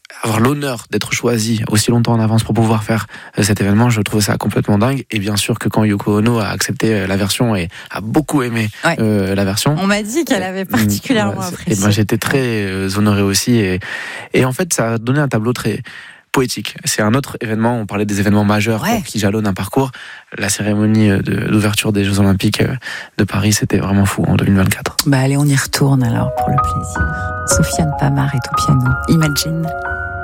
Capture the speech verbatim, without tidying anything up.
avoir l'honneur d'être choisi aussi longtemps en avance pour pouvoir faire euh, cet événement, je trouve ça complètement dingue. Et bien sûr que quand Yoko Ono a accepté euh, la version et a beaucoup aimé ouais. euh, la version, on m'a dit qu'elle avait particulièrement euh, apprécié. Et ben j'étais très euh, honoré aussi. Et, et en fait, ça a donné un tableau très poétique. C'est un autre événement. On parlait des événements majeurs ouais. qui jalonnent un parcours. La cérémonie de, d'ouverture des Jeux Olympiques de Paris, c'était vraiment fou en deux mille vingt-quatre. Bah allez, on y retourne alors pour le plaisir. Sofiane Pamart est au piano. Imagine.